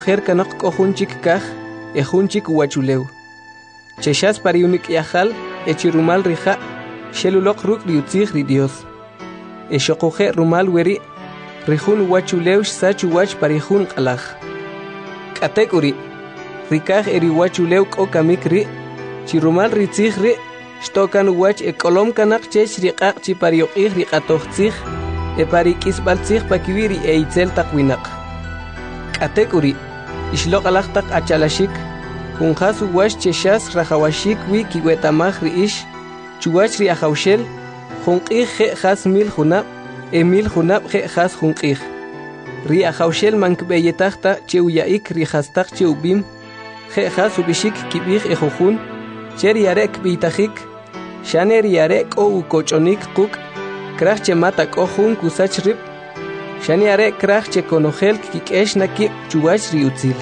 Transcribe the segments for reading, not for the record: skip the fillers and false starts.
Herkanak kohunchik kaj, ejunchik huachuleu. Cheshas pariunik yahal, echirumal rija, shelulok ruk riutzig ri Dios. Eshokoje rumal weri, rijun huachuleu sachu wach parijun kalaj. Katekuri, rikaj eri huachuleu kokamik ri, chirumal ritzig ri, shtokan wach ekolom kanak chech riqaq chi pariokig riqatochzig, e parikisbalzig pakiwiri e itzel takwinak. Katekuri, Ishlok alachtak achalashik, Kunjas uwash cheshas rajawashik wi kiwetamaj riish, Chuwach ri ajawshel, Junkij je jas mil junab, mil junab je jas junkij. Ri ajawshel mankbeyetakta cheuyaik ri jastak cheubim, je jas ubishik kibij ejujun, Cher yarek bitajik, Shaner yarek o ukochonik kuk, Krach chemata kohun kusach rip, Shaniare krach che konogel kikesh naki chuwach riutzil.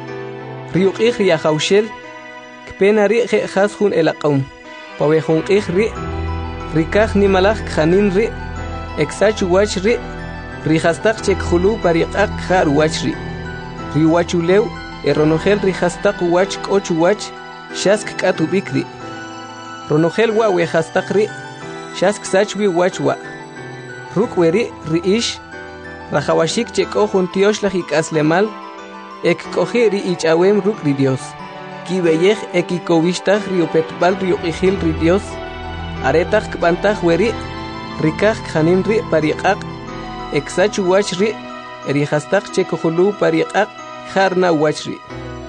Riuqih ri ajawshel, kpenari je jashun elaqaum. Pawejun ri, rikaj ni malach khanin ri, exach wach ri, rihastak che khulu pariqak khar wach ri. Riwachuleu, eronogel rihastak wach koch wach, shask katubik ri. Ronogel wa wehastak ri, shask sachwi wach wa. Rukweri riish, Rajawashik cheko juntiosh lajik aslemal, ek kohiri ichawem ruk ri Dios. Kibeyej ekikovistaj riopetbal riokijil ri Dios. Aretaj kbantaj weri, rikaj khanin ri pariqaq, eksachu wach ri, erihastaj cheko julu pariqaq, jarna wach ri.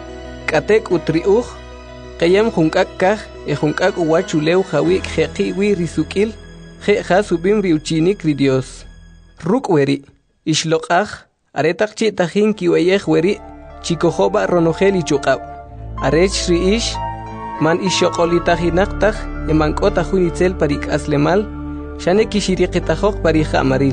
Katek utriuj, kayam junkak kaj, junkak uwachuleu jawik jeqi wi risukil, je jasubim riuchinik ri Dios. Ruk weri. Ishlokaj, aretak chi tajin kiweyej weri, chikojoba ronogel ichukab. Arech riish, man ishokolitajinak emankota junitzel parik aslemal, shane kishiriqitajok parija amaril.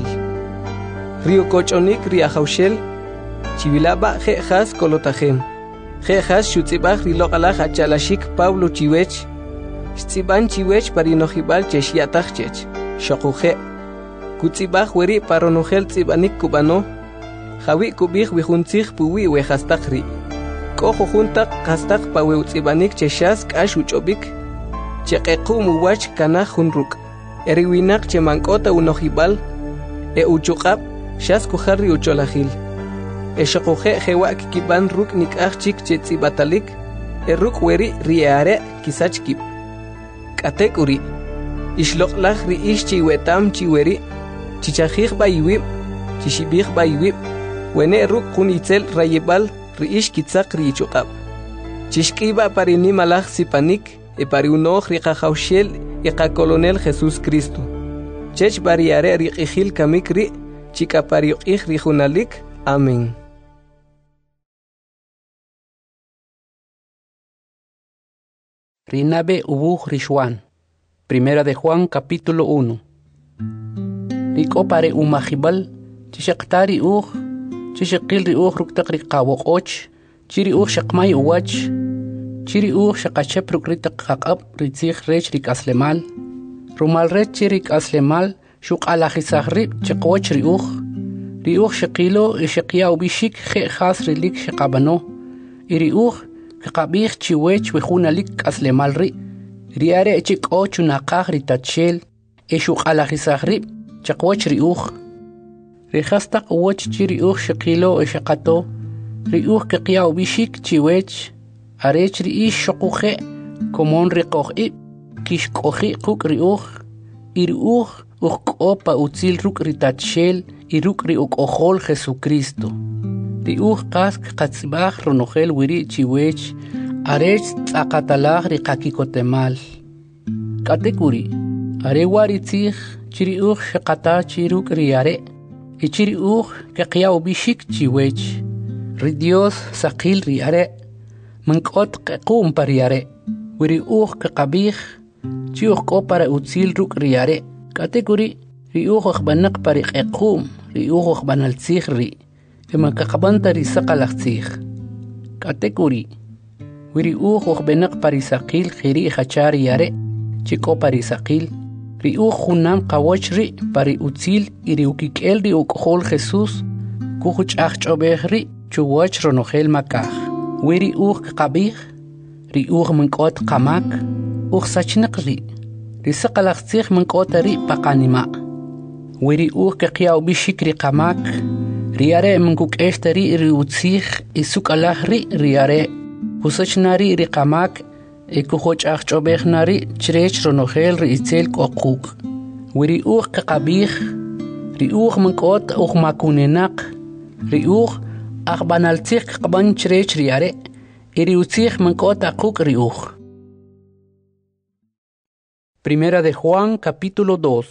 Rio kochonik riajawshel, chivilaba je jas kolotajem. Je jas shutzibaj riloqalaj achalashik Pablo chiwech, Shtsiban chiwech parinojibal cheshiatajchech, shokuje. Kutzibaj weri paronogel tzibanik kubano, Jawi kubij wijuntzig puwi wejastakri. Kojo juntak kastak pawe tzibanik cheshas kash uchobik, Cheqequ muwach kanaj junruk. Eriwinak chemankota unojibal, uchukab, shas kujarri ucholajil. Eshokuje jewak kiban ruk nikaj chik chetzibatalik, ruk weri riare kisachkib. Katekuri, Ishloklah riish chiwetam chiweri, Chichajij bayiwib, chishibij bayiwib, wene ruk kunitzel rayebal riish kitzak riichukab. Chishkiba parini malaj sipanik, pariunoj riqajawshel kolonel Jesús Cristo. Chech bariare riqijil kamik ri, chikapariuqij rijunalik. Amén. Rinabe ubuj Rishwan. Primera de Juan capítulo 1. Riko pare umajibal, chishaqtari chishaqil ri ruktak riqawoqoch, chiri shaqmay uwach, chiri shaqachep rukritak qaqab ritzig rech rikaslemal, rumal rech chirik aslemal, shuk alajisaj rib chiqwoch ri shaqilo shaqya ubishik je khas rilik shaqabano, iri kaqabij chiwech wejunalik aslemal riare chikoch unaqaj ritachel, shuk alajisaj rib chaqwoch Rihastaq uwach chiri shaqilo shaqato, kiqya ubishik chiwech, arech riish shoquje, komon riqoji, kishkoji quk iri uqopa utzil ruk ritachel, iruk riuqojol Jesucristo. Qask qatzibaj ronogel wiri chiwech, arech tzaqatalaj riqakikotemal. Katekuri, arewaritzij chiri shaqata chiruk riare, Ichiri keqya ubishik chiwech, ri Dios saqil riare, mankot qequm pariare, wiri kaqabij, chi para utzil ruk riare, katekuri ri aqbanak pari qequm, ri aqbanaltzij ri, emankaqbanta ri saqalaqtzij. Katekuri, wiri aqbanak pari saqil khiri hachar yare, chiko pari saqil, ri junam qawoch ri pari utzil iri ukikel ri uqhol Jesús kujuch achchobej ri chuwach ronogel makaj. Wiri qabih, ri mankot qamak, sachnak ri. Ri saqalaxtzih mankot ri paqanima. Wiri kaqiyaw bishik ri qamak, ri are mankuk eshtari ri utzih isuk alah ri are. Husachnari ri qamak, kuhoch achobechnari chrech ronogel ri itzel kokuk. Wiri qabih, ri mankot makunenak, ri banaltzih qaban chrech ri are. Iri utzih mankot akuk ri Primera de Juan, capítulo 2.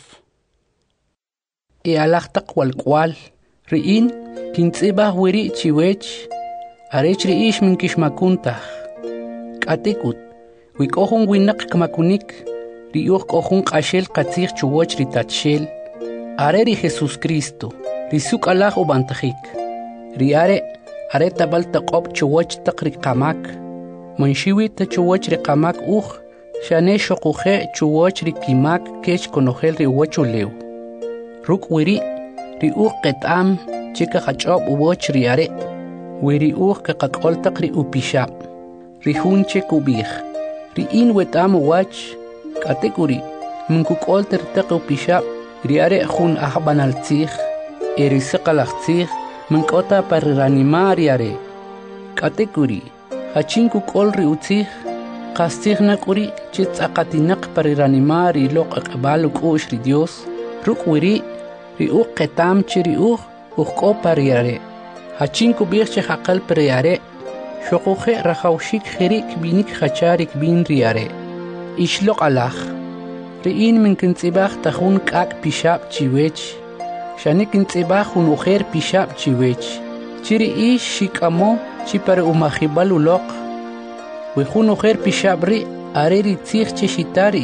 Alachtak walkwal, riin, kintzibah wiri chiwech, arech riish minkishmakuntah. Katikut, wikohun winak kmakunik, kohun qashel qatzih chuwoch ritachel, are ri Jesus Cristo, risuk alah ubantajik. Riare, are tabal taqob chuwoch taqri qamak, manshiwi ta chuwoch ri qamak shane shoquhe chuwoch ri kimak kech konogel ri wachulew. Ruk wiri, ri qetam, chika hachob uwoch ri are, wiri kakakol taqri upishab, ri hunche kubih, ri in wetam uwach, katekuri, minkukol tertaq upishab, ri are hun ahbanaltzih, eri saqalachtzih, minkota pariranimar yare. Katekuri, hachinku kol ri utzih, qastigna kuri chitz aqatinak pariranimar loq aqbalu kush ri Dios, ruk wiri, ri qetam chiri ko pariyare. Hachinku birche haqal pariyare, shoquhe rahawshik khirik binik hacharik bin riyare. Ishloq alach, riin min kintzibach tahun kak pishab chiwech, shanik kintzibach un ujer pishab chiwech. Chiri shikamo chipare umahibal uloq, wihun ujer pishab ri areri tzich chishitari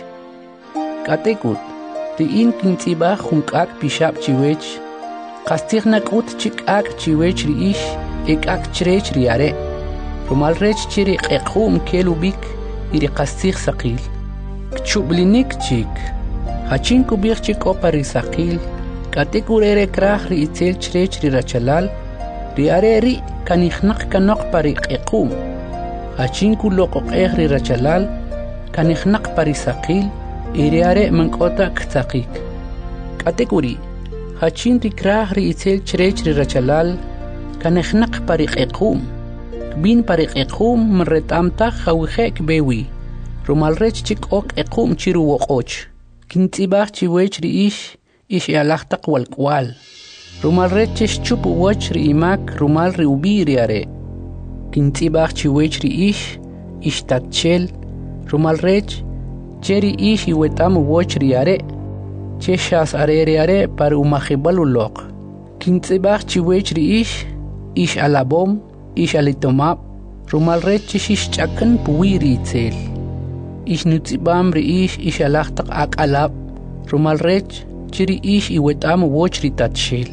Katekut, riin kintzibach un kak pishab chiwech, qastignak chik ak chiwech ri ak chrech riare. Rumal rech chiri qeqhum kelubik iri qastig saqil. Kchublinik chik, hachinku bir chik opari saqil, katekurere krah ri itzel chrech ri rachalal, ri are ri kanikhnak kanok pari qeqhum. Hachinku loqoq ri rachalal, kanikhnak pari saqil, iri are mankota ktsaqik. Katekuri, hachin ri krah ri itzel chrech ri rachalal, kanikhnak pari qeqhum. Bin pari qeqhum mretamta khawkhek bewi. Rumal rech chik qeqhum chiru woqoch. Kintzibach chiwech ri ish alachtak walkwal. Rumal rech chup woch ri imak rumal ri ubiri are. Kintzibach chiwech ri ish tatchel. Rumal rech cheri iwetam woch ri are. Cheshas are par umahibal uloq. Kintzibach chiwech ri ish alabom. Ish alitomab, rumal rech ish chakan puwiri itzel. Ish nutzibam ri ish alachtak ak alab, rumal rech chiri iwetam woch ri tatshel.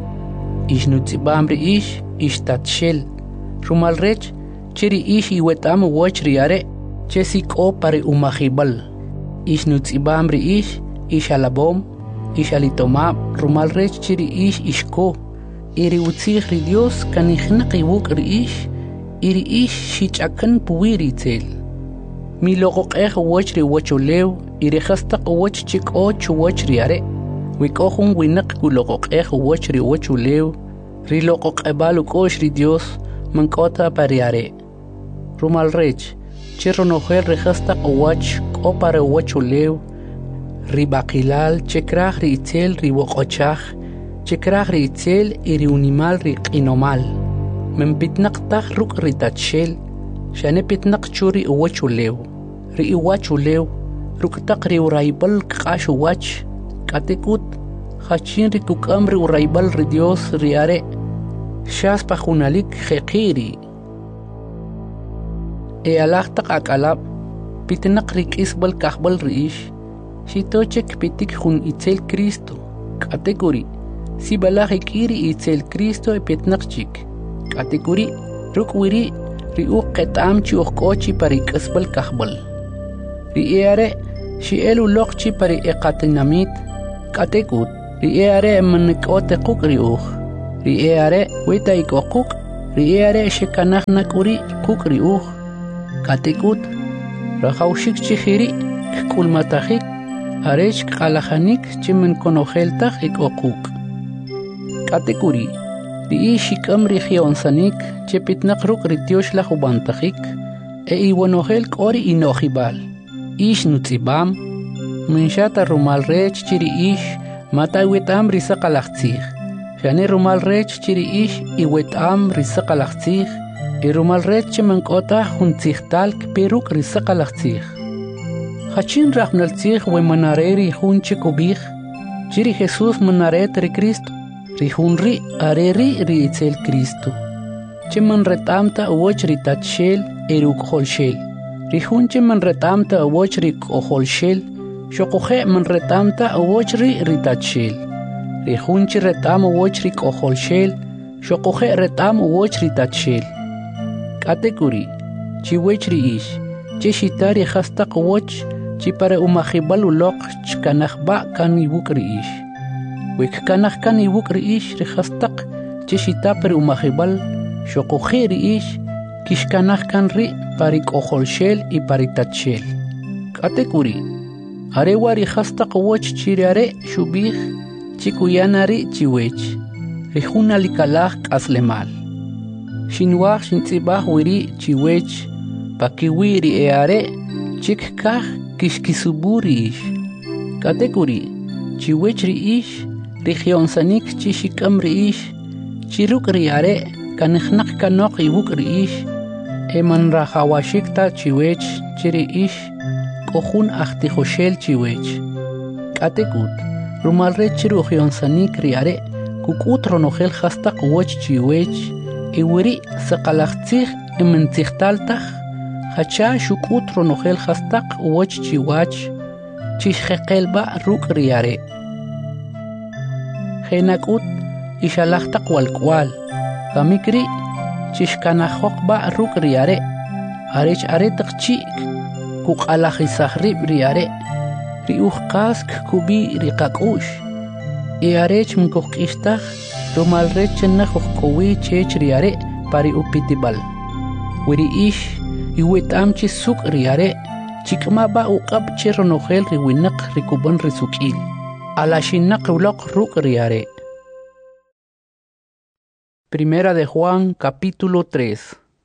Ish nutzibam ri ish tatshel, rumal rech chiri iwetam woch ri are, chesik pare umahibal. Ish nutzibam ri ish alabom, ish alitomab, rumal rech chiri ishko. Iri utzih ri Dios kanikhnak iwuk ri iri shichakan puwiri itzel. Mi loqoq woch ri wachulew, iri khastaq woch chik chuwoch ri are. Wikohun winak kuloqoq woch ri wachulew, ri loqoq ebalu kosh ri Dios, mankota pariare. Rumal rech, chironogel ri khastaq woch pare wachulew, ri baqilal chekrach ri itzel ri woqochach, chekrach ri itzel iri unimal ri qinomal. Men pitnak tach ruk ri tatshel, shane pitnak churi uwachulew. Ri uwachulew, ruk tak ri uraibal kqash uwach, katekut, hachin ri kukam ri uraibal ri Dios ri are, shas pajunalik jeqiri. Alach tak akalab, pitnak ri kisbal kahbal ri shitochek pitik hun itzel Cristo, katekuri. Si balaki kiri itzel Cristo pitnaqchik. Katekuri rukwiri ri qetam chi kochi pari kasbal kahbal. Ri are shi elu loqchi pari eqatinamit. Katekut ri are mankot quk ri Ri are weta ikokuk riere shekanach nakuri kukri katikut rajawshik chihiri kulmatahik arech kalahanik chimen konoheltah ikokuk katikuri di shikam regionsanik chepitnak ruk ritiosh la hubantahik iwonohel kori inohibal ish nutzibam minshata rumal rech chiri ish mata wetam risa kalachtzig Shani rumal rech chiri ish iwetam risa kalachtzig rumal rech chimankota huntzigtal peruk risa kalachtzig Hachin rachnaltzig we manareri hun chikubig chiri Jesús manaret ri Cristo ri hunri areri ri itzel Cristo chiman retamta uoch ri tatshel eruk holshel ri hun chiman retamta uoch ri holshel shokuhe man retamta uoch ri tatshel ri hun chi retam uoch ri holshel shokuhe retam uoch ri tatshel katekuri chi wech ri ish chi shitari hasta uoch chi para umahibal ulok chkanahba kan ibuk ri ish wek kanah kan ibuk ri ish ri hastaq chi shita per umahibal shokuhe ri ish kishkanah kan ri parik oholshel y paritatshel katekuri arewa ri hastaq uoch chiriare shubih chikuyanari chiwech ri huna likalah kaslemal shinwah shintzibah wiri chiwech pakiwiri eare chikkah kishkisuburi ish katekuri chiwech ri ish regionsanik chishikam ri ish chiruk ri are kanihnak kanok ibuk ri ish eman rahawashikta chiwech chiri ish kohun ahtijoshel chiwech katekut rumalre chiru regionsanik ri are kukut ronogel hastaq woch chiwech iwiri saqalachtzig imentzigtaltah hacha shukut ronogel hastaq woch chiwach chishqeqelba ruk riare henakut ishalaqtaq walkwal kamikri chishkanajokba ruk riare arech aretaqchi kuqalajisahrib riare riujqask kubi riqakush arech mkokistaj rumalrech najuqkowi chech riare pari upitibal wiri ish iwetamchi suk riare chikmaba uqab cheronogel riwinaq rikuban risukil alashinaq uloq ruk riare Primera de Juan capítulo 3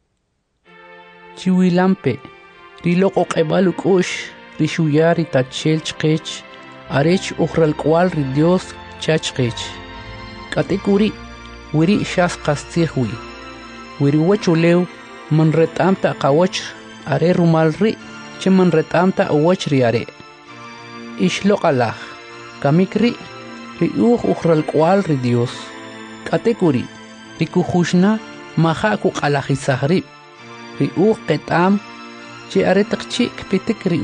Chiwilampe riloqo qebalukush rishuyar itachel chqech arech ukhral kwal ri Dios chachqech katekuri wiri shas qastirwi wiri wachulew man retamta qawach are rumal ri cheman retamta awach riare ishloqalah kamikri ri ukhral kwal ri Dios katekuri rikujushna maha kuqalajisahrib ri qetam chi aretaqchi kpitik ri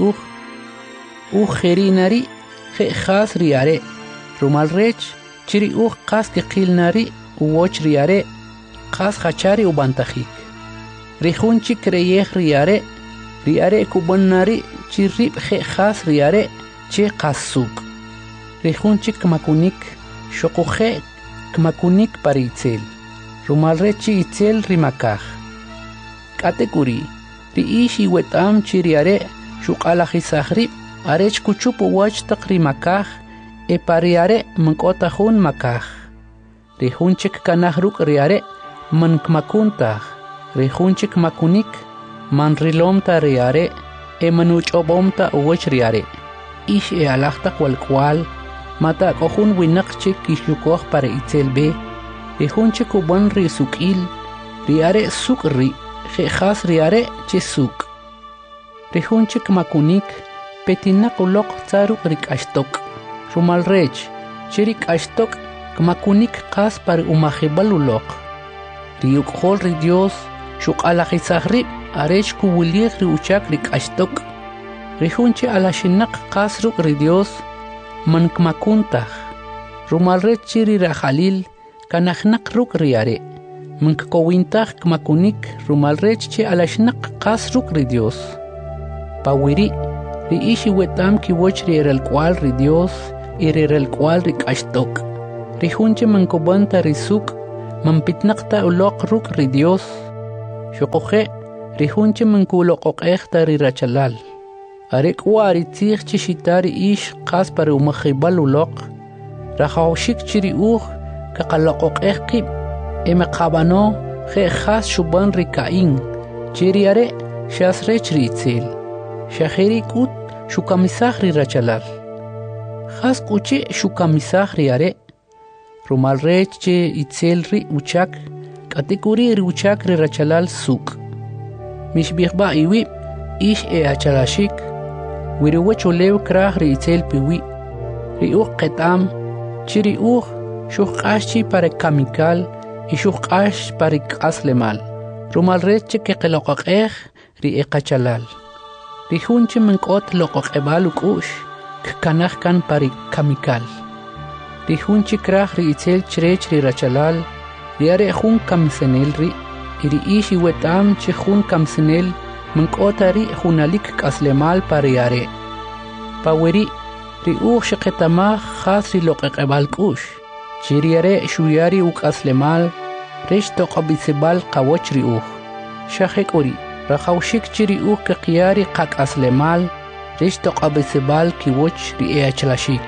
kherinari khas riare rumal rech chiri qas qilnari uoch riare qas khachari ubantajik rijunchi kreyej riare kubannari chirib khas riare chi qasuk rijunchi kmakunik shoquje kmakunik paritzel rumalre chi itzel rimakaj katekuri ri ishi wetam chiriare shuqalajisahrib arech kuchupu wach taq rimakaj pariare mankotajun makaj rijunchik kanaj ruk riare man kmakuntaj rijunchik makunik man rilomta riare manuchobomta uwach riare ish alajta walkwal mata kohun winaq chik kishyukoj para itzel be rijunchik uban risukil riare suk ri khas riare chisuk rijunchik makunik petinak uloq tsaruk rikashtok rumal rech chirik ashtok kmakunik qas par umahibal uloq riuk hol ri Dios shuqalajisahrib arech kuwilig ri uchak rikashtok rijunchi alashinaq qas ruk ri Dios man kmakuntaj rumal rech chiri rajalil kanajnaq ruk riare mankowintaj kmakunik rumal rech chi alashnaq qas ruk ri Dios pawiri ri ishi wetam kiwoch ri el cual ri Dios el cual ri kashtok ri junche mankobanta ri suk منبتنقتا uloq ruk ri Dios shoqoje rihunche mankuloqoqejta ri rachalal arek wari tzig chi shitari ish qas para umakhibal uloq rahawshik chiri kaqaloqoqej qib eme qabano khe khas shuban ri Caín chiri are shasrech ri itzil shahiri kut shukamisaj ri rachalal khas kuche shukamisaj ri are rumal rech che itzil ri uchak katikuri ri uchak ri rachalal suk mishbiqba iwi ish achalashik wiriwacho lew krah ri itzil piwi ri qetam chiri shuqashi para kamikal y shuqash para qaslemal rumal rech che qeloqaqej ri eqachalal ri hunche menkot loqoqebal ukush kanaj kan para kamikal ri hunche krah ri itzil chrech ri rachalal ri are hun kamsenel ri iri ishi wetam che hun kamsenel menkotari hunalik qaslemal para yare paweri ri shiqetama khas ri loqeqebal kush chiriare shuyari uqaslemal resh toqabisebal qawoch ri shahekori rahawshik chiri ke qiyari qaqaslemal resh toqabisebal kiwoch ri achlashik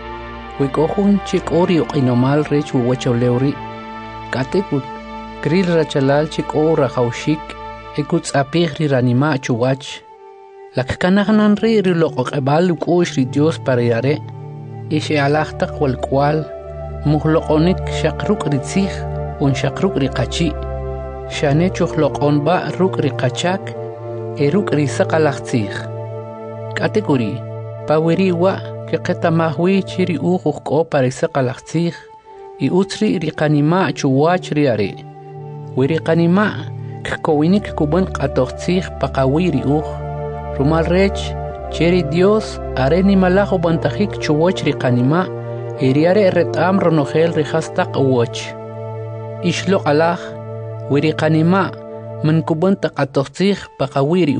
wikohun chikori uqinomal resh wachawlewri katekut kril rachalal chiko rahawshik ekuts apih ri ranima chuwach lakkanahnan ri loqeqebal kush ri Dios para yare ishe alahtaq wal kwal muhloqonik shaqruk ritzig un shaqruk riqachi shane chuhloqon ba ruk riqachak eruk risaqalaxtzig kategori paweri wa que qetamahwi chiri uqo parisaqalaxtzig y utri riqanima chuwach riare wiriqanima kkowinik kuban qatoxtzig paqawi ri rumal rech cheri Dios areni malajo bantajik chuwach riqanima iriare retam ronogel rihastaq uwach ishlo alaj wiriqanima man kuban taqatoxtzig paqawiri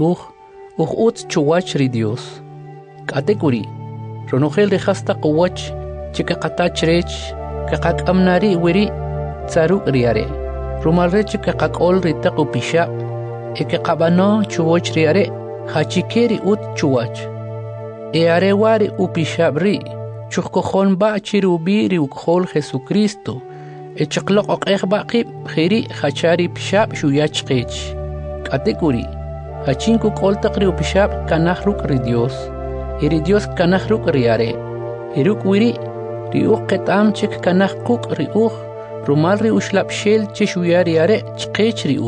ut chuwach ri Dios kategori ronogel rihastaq uwach chika qatachrech kaqaqamnari wiri tsaruk riare rumalre chika qaqol ritaq upisha eke qabano chuwach riare hachikeri ut chuwach eare wari upishabri chukkojon ba chirubiri ukhol Jesucristo echqloq oqejba qib khiri hachari pishab shuyachqich kategori hachinku qoltaqri upishab kanahruk ri Dios iri Dios kanahruk riare iruk wiri ri qetam chik kanahquk ri rumal ri ushlab shel chishuyari are chqich ri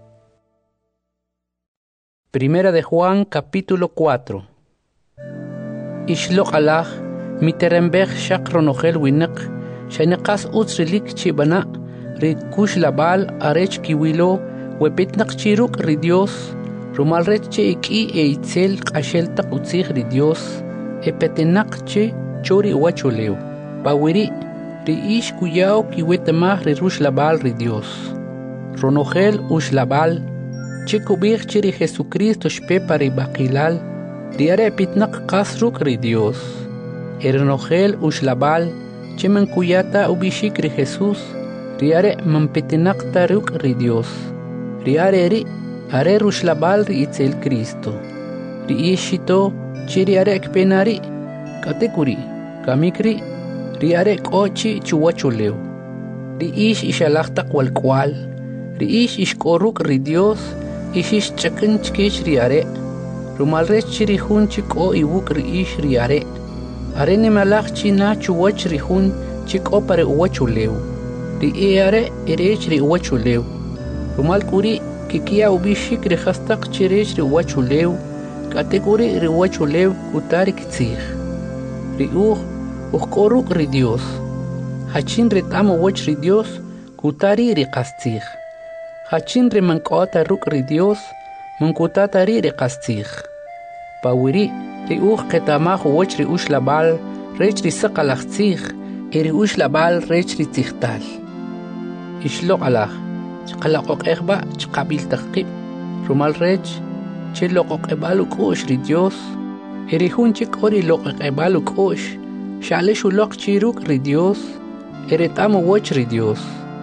Primera de Juan capítulo 4 Ishloq alaj miterembej shaqronogel winak shaniqas utsrilik chibana ri kush labal arech kiwilo wepitnaq chiruk ri Dios rumal rech che iki eitzel qashel taqutzig ri Dios epetenaq che chori wachuleo pawiri ri ish kuyao kiwetemah ri rush labal ri Dios ronogel ush labal che kubig chiri Jesucristo shpe pari baqilal riare pitnaq qasruk ri Dios ernogel ushlabal che mankuyata ubishik ri Jesus riare mampitinaq taruk ri Dios riare ri are rushlabal ri itzel Cristo ri ishito chiri are ekpenari katekuri kamikri riare qochi chuwachuleo ri ish ishalaqtaq wal kwal ri ish ishkoruk ri Dios ishish chakin chkish riare rumalre chiri hun chiko iwuk ri ish riare arene malach china chuwach ri hun chiko pare uwachuleu ri eare erech ri uwachuleu rumal kuri kikia ubishik ri khastaq chirech ri uwachuleu kategori ri uwachuleu kutari kitsig ri uqoruk ri Dios hachin ri tamo wach ri Dios kutari ri qastig hachin ri mankota ruk ri Dios munkutatari ri qastig pawiri ri qetamah wach ri ushlabal rech ri saqalaxtzig eri ushlabal rech ri tzigtal ishlo alaj chqalaqoqejba chqabil taqib rumal rech che loqoqebal ukush ri Dios eri hunchi qori loqoqebal ukush shale shuloq chiruk ri Dios eri tamo wach ri Dios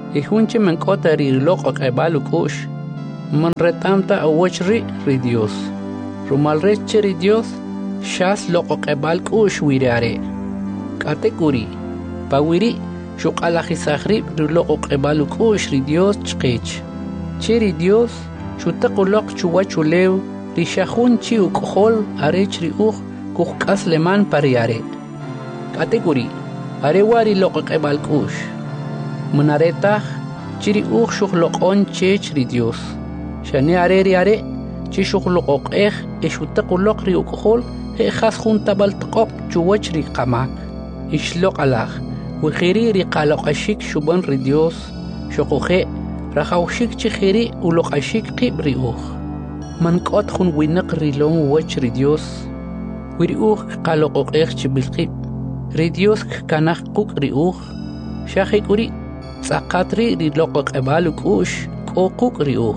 Ejunche men kota ri loq aqbalu kush. Man retamta awoch ri Dios. Rumal reche ri Dios. Shas loq aqbal kush wirare. Kate kuri. Pa wiri shuq ala khisakhrib ri loq aqbalu kush ri Dios chqich. Chiri Dios shutaqu loq chuwachulew ri shahun chi uqhol arech ri kuhkas leman pariare. Kate kuri. Are wari loq aqbal kush. Munaretah chiri shuq loqon chech ri Dios. Shane are chi shuq loqoq shutaqu loq ri uqhol khas junta baltqoq chuwach ri qamak. Ishloq alaj وخيري رقالق أشيك شبان رديوس شقوخي رخاوشيك تخيري ولق أشيك قيب ريوخ من قطخن وينق ريلون ووش رديوس وريوخ قالق إيخ تبالقيب رديوس كانخ قوك ريوخ شاخي كوري ساقاتري ريلوق قبالك أوش قوق ريوخ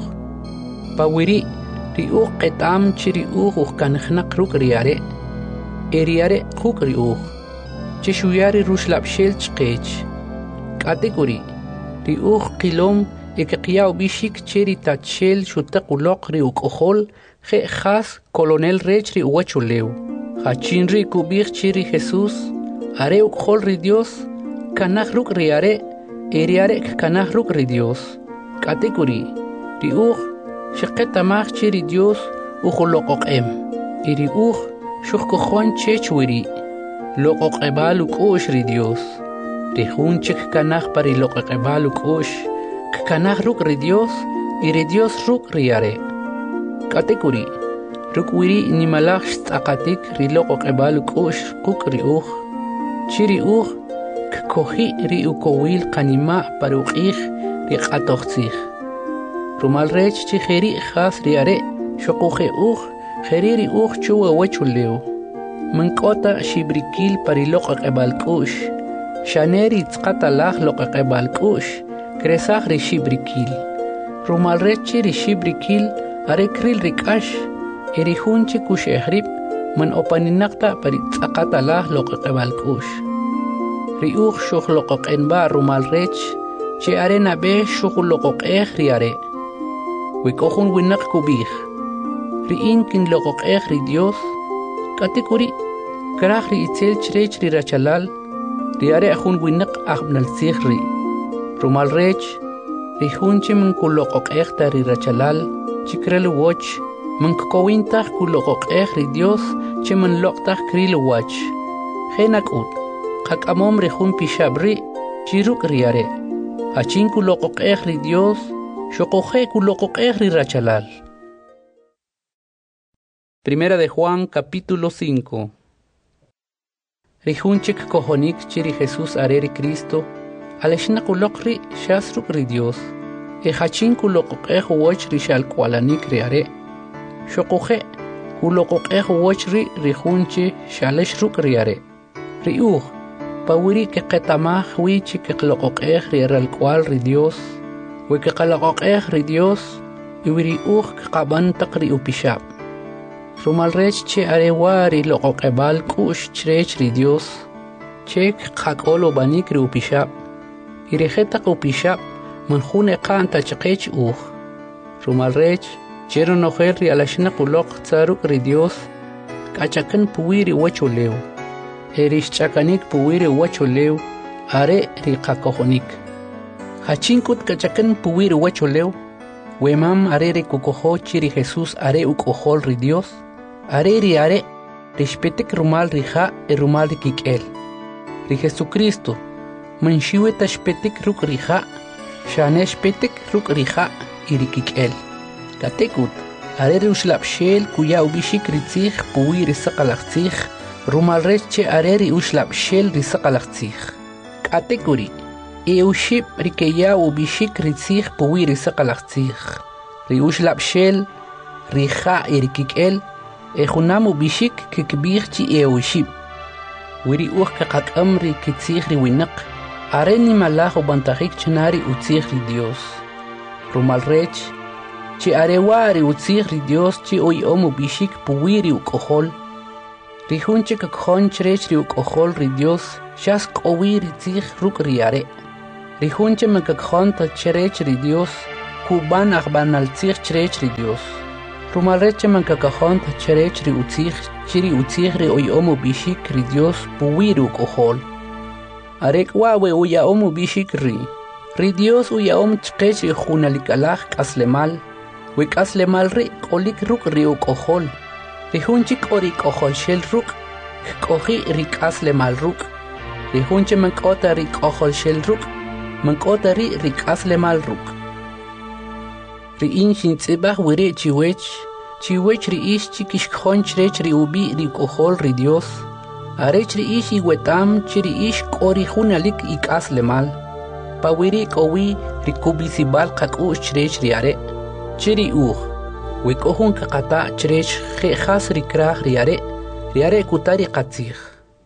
باوري ريوخ قطعم تي ريوخ وكانخنق روك رياري إرياري قوك ريوخ تشوياري روش لابشيل تشقيج كاتيكوري ريوخ قيلوم إكقياو بيشيك تشيري تاتشيل شوتاقو لوق ريوك أخول خي خاص كولونيل ريج ري واتشو ليو خاتشين ري كوبيخ تشيري خيسوس أريوك خول ري ديوس كاناخ روك رياري إرياري كاناخ روك ري ديوس كاتيكوري ريوخ شقيتا ماخ تشيري ديوس وخلوقوق إريوخ شوخ كخوان تشيشوري لوقوق قبالو كوش ري ديوس ريخون تشك كاناخ بري لوق قبالو كوش كاناخ روك ري ديوس إري ديوس روك رياري كاتيكوري روك ويري نيمالاخش تاقاتيك ري لوقوق قبالو كوش قوك ريوخ تشي ريوخ كوخي ري وكويل قانيما باروقيخ ري قاتوختيخ رومال ريج تشي خيري خاص رياري شقوخي خيري ريوخ چوه وچو ليو من كوتا شبريكيل بري لوق قبالكوش شانيري تقاتا لاخ لوق قبالكوش كريساخ ري شبريكيل رومال ريتشي ري شبريكيل أري كريل ريكاش إري خونشي كوش إحريب من أوبانيناقتا بري تقاتا لاخ لوق قبالكوش ريوخ شوخ لوق إنبا رومال ريتش شي أري نابيه شوخ لوق إخ رياري ويكوخون وينق كوبيخ ريين كن لوق إخ ري ديوس كاتيكوري كراخري إتسيل تشريج ري رachالال رياري أخون وينق أخبنا السيخري رومال ريج ريخونشي من كولوقوق إخ تاري رachالال چكرل ووش من كوين تاخ كولوقوق إخ ري ديوس چه من لوق تاخ كريل ووش خيناك أود قاك أموم ريخون بيشابري چيروك رياري هچين كولوقوق إخ ري ديوس شقوخي كولوقوق إخ ري رachالال. Primera de Juan, capítulo 5. Rihunchik kohonik chiri Jesús areri Cristo, aleshna kulokri shasruk ri Dios, hachin kulokok woch rishal kwalanik riare, shokoje kulokok woch rihunchi shaleshruk riare, riuh, pawiri ke ketamah wichi ke klokok riaral kwal ri Dios, we ke kalokok ri Dios, iwiri ke kaban takri upishap. رومال ريج چه أريواري لقو قبال كوش چريج ري ديوس چيك خاكولو بانيك ريو بيشاب إريخيتاقو بيشاب من خوني قان تاچقيج رومال ريج چيرو نوخير ري علاشنقو لق تاروك ري ديوس كاچاكن پويري وچو ليو إريش چاكانيك پويري وچو ليو أري ري قاكوخونيك هاچين كوت كاچاكن پويري وچو ليو ومام أري كوكوخو چيري Jesús أري وكوخول ري ديوس أري أري رشبتك رومال ريخا الرومال ريكيكيل ري Jesucristo من شيوة تشبتك روك ريخا شانش بتك روك ريخا إريكيكيل كاتيكوت أري روشلابشيل كويا وبيشيك ريتيخ بوي ريساقالختيخ رومال ريتشي أري روشلابشيل ريساقالختيخ كاتيكوري إيوشيب ريكيا وبيشيك ريتيخ بوي ريساقالختيخ ريوش لابشيل ريخا إريكيكيل إخونامو بيشيك ككبيختي إيوشيب وريوخ كقاك أمري كتيخ ريوينق أريني ملاخو بانتاخيك چناري وتيخ ري ديوس رومال ريتش چي أريواري وتيخ ري ديوس چي أوي أمو بيشيك بوي ريوكوخول ريخونچي كخون چريش ريوكوخول ري ديوس شاس قوي ريتيخ روك رياري Rihunche makakjonta cherech ri Dios, kuban akbanal tzich cherech ri Dios. Rumalreche makakajonta cherech ri utzich, chiri utzich ri oyomu bishik ri Dios puwiru kohol. Arek wawe uyaomu bishik ri. Ri Dios uyaom chkech ri junalikalach kaslemal. Wik aslemal ri kolik ruk ri ukohol. Rihunchik ori kohol shel ruk, kohi ri kaslemal ruk. Rihunche mankota ri kohol shel ruk, mankota ri kaslemal ruk. Ri inshin tzibach wiri chiwech ri ish chikish khonch ri ubi ri kohol ri Dios. Arech ri ish iwetam chiri ish kori junalik ikaslemal. Pawiri kowi ri kubisibal kakush ri are. Chiri wikohun kakata cherech khas ri krah ri are kutari qatzig.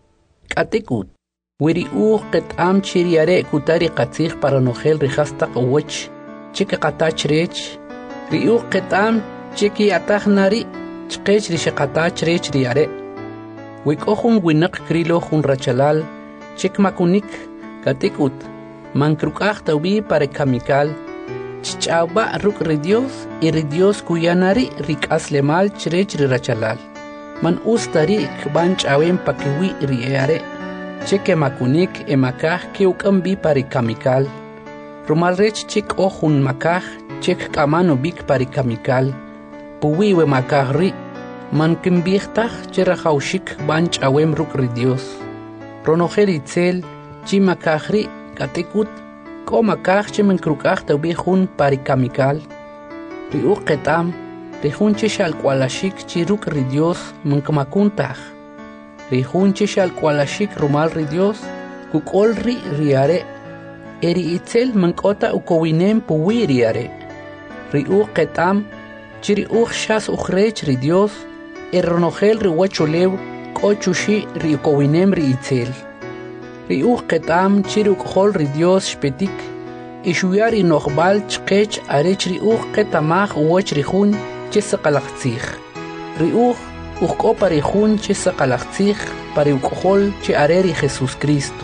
Katikut wiri qetam chiri are kutari qatzig para nogel ri hastaq wech chiki qata cherech ri qetam chiki atahnari chqech ri shaqata cherech ri are. Wikohun winak krilo hun rachalal chik makunik katikut mankrukah tawbi para kamikal. Chichauba ruk ri Dios y ri Dios kuyanari rik aslemal cherech ri rachalal. Man ustari kban chawem pakiwi ri eare. Cheke makunik emakah ke ukambi pari kamikal. Rumalrech chik ohun makah chek kamano bik pari kamikal. Puwiwe makah ri. Man kimbichtah chera haushik ban chawem ruk ri Dios. Ronojeri tzel chi makah ri katikut Koma kach men krukach tawbi hun pari kamikal. Ri qetam ri hunche shal kwalashik chiruk ri Dios mankamakuntach. Ri hunche shal kwalashik rumal ri Dios kukol ri are. Eri itzel mankota ukowinem puwi ri are. Ri qetam chiri shas ukhrech ri Dios ronogel ri wachulew kochushi ri ukowinem ri itzel. Ri qetam chiri ukhol ri Dios shpetik ishuyari nokhbal chqech arech ri qetamach woch ri hun chisaqalaqtzig. Ri ukhko ri hun chisaqalaqtzig pari ukhol chi are ri Jesus Cristo.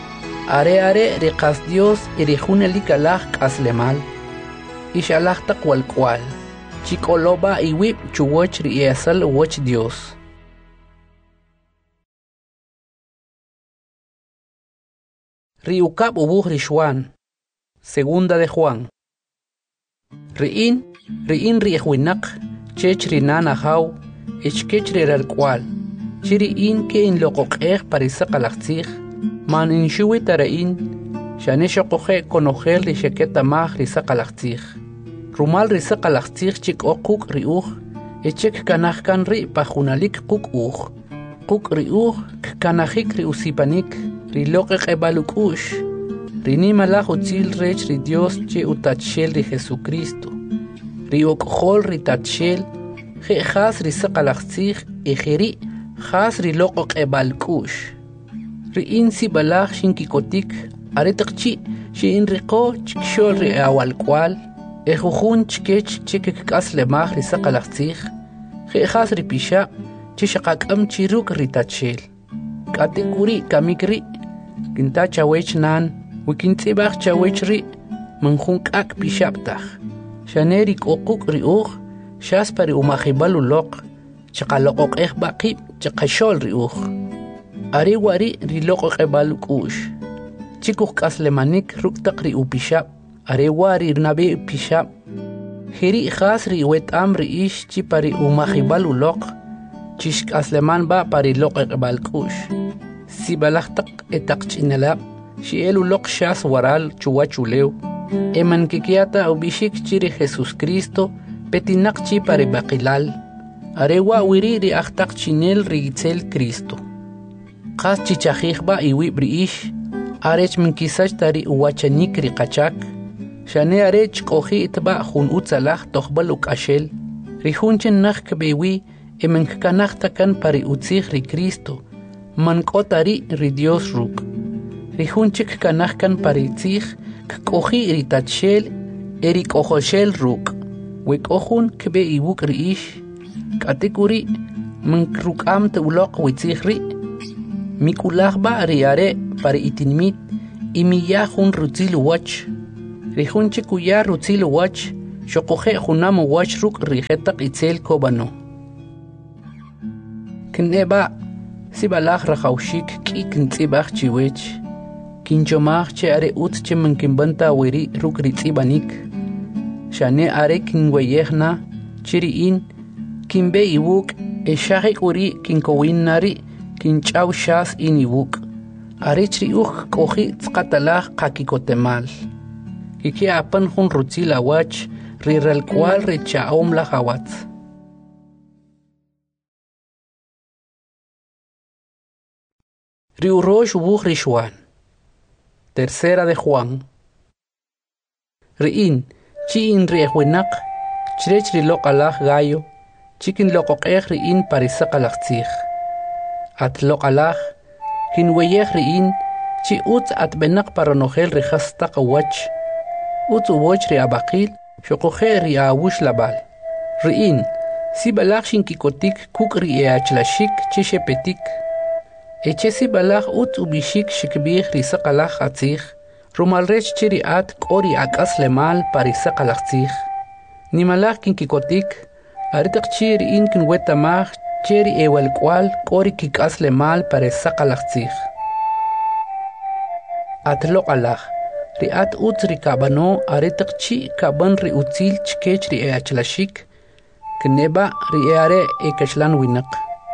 Are ri qas Dios ri hun likalaj qaslemal. Ishalaj taqwal kwal. Chikoloba iwib chuwoch ri asal woch Dios. Riukab ubuh rishwan. Segunda de Juan. Riin rihuinak, chech rinan ahaw, echkech rirarkwal. Chiriin ke in loqoqeh parisaqalaqtzig, man inshuwi tarain, shaneshoqoje konojel rishaketamah risaqalaqtzig. Rumal risaqalaqtzig chik oquk riuh, echek kanahkan ri pajunalik quk Quk riuh kanahik riusipanik, riloqe qebalukush. Rinimalaj utzil rech ri Dios che utachel ri Jesucristo. Ri okhol ri tachel, khas ri saqalaqtzig ejeri, khas ri loqo qebalkush. Ri insi balaj shinkikotik, aretaqchi shin riqo chikshol ri awalkwal, ejujun chkech chekek kaslemaj ri saqalaqtzig, khas ri pisha, chishaqakam chiruk ri tachel. Katikuri kamikri, kinta chawech nan, wikintzibach chawech ri, manjun kak pishaptaj. Shanerik okuk riuj, shaspari umajibalu loq, chaqaloqoq baqib, chaqashol riuj. Ari wari riloqoq ebalukush. Chikuk kaslemanik ruktaq ri upishap, ari wari nabi pishap. Hiri khas ri wetam ri ish chipari umajibalu loq, chishk asleman ba pari loqoq ebalkush. Si balaqtaq etaqchinalab, shielu loq shas waral chuwachulew. Eman kikiata ubishik chiri Jesus Cristo petinak chi pare baqilal. Arewa wiri ri ahtaq chinel rigitzel Cristo. Qas chichajijba iwi briish. Arech minkisach tari uwachanik ri qachak. Shane arech qoji itba jun utzalaj toqbal ukashel. Rihunchen nakh kbewi eman kanakh takan pari utzij ri Cristo. Mankotari ri Dios ruk. Rihunchik kanakh kan pari tzij Kkoji iritachel erik ojoshel ruk. Wek ojun kbe ibuk riish. Katikuri mankrukam te ulok witzihri. Mikulajba riare pari itinmit imiya jun rutzil wach. Rijunche kuya rutzil wach, xokoje junam wach ruk rijetak itzel kobano. Kneba sibalach rajaushik ki kintzibach chiwech. Kinchomach che are ut che mankimbanta wiri ruk ritzibanik. Shane are kinweyehna chiriin kinbe iwuk eshahik uri kinkowin nari kinchaw shas in iwuk. Are chriuch kohi tzkatalach kakikotemal. Kiki apan jun rutzila wach rirel cual richaom la hawatz. Riurosh wuch rishwan. Tercera de Juan. Riin, chi in riehwenak, chrech rilok alach gayo, chikin lokok riin parisak alachtzich. At lok alach, kin weyech riin, chi utz at benak paranogel rihastak wach, utz uwoch riabakil, shokoje riawush labal. Riin, si balach shin kikotik kuk riachlashik chishepetik. Echesi balach ut ubishik shikbih risakalach atzich, rumalrech chiriat kori akas lemal parisakalach tzich. Nimalach kinkikotik, aritak chiri in kinwetamach chiri ewel kwal kori kikas lemal parisakalach tzich. Atlok alach, riat ut rikabano aritak chi kaban riutzil chkech riachlashik, kneba riare ekashlan winak.